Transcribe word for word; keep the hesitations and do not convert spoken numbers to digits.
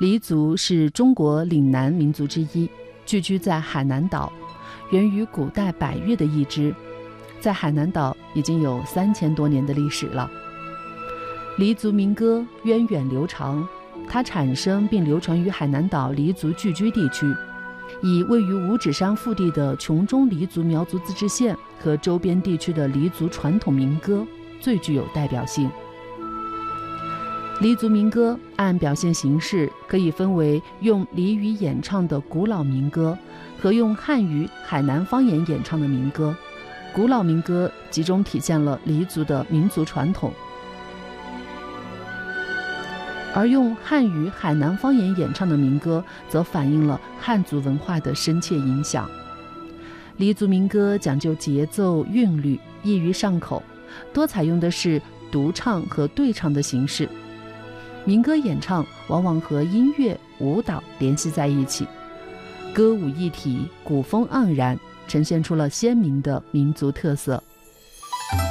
黎族是中国岭南民族之一，聚居在海南岛，源于古代百越的一支，在海南岛已经有三千多年的历史了。黎族民歌源远流长，它产生并流传于海南岛黎族聚居地区，以位于五指山腹地的琼中黎族苗族自治县和周边地区的黎族传统民歌最具有代表性。黎族民歌按表现形式可以分为用黎语演唱的古老民歌和用汉语海南方言演唱的民歌。古老民歌集中体现了黎族的民族传统，而用汉语海南方言演唱的民歌则反映了汉族文化的深切影响。黎族民歌讲究节奏韵律，易于上口，多采用的是独唱和对唱的形式。民歌演唱往往和音乐舞蹈联系在一起，歌舞一体，古风盎然，呈现出了鲜明的民族特色。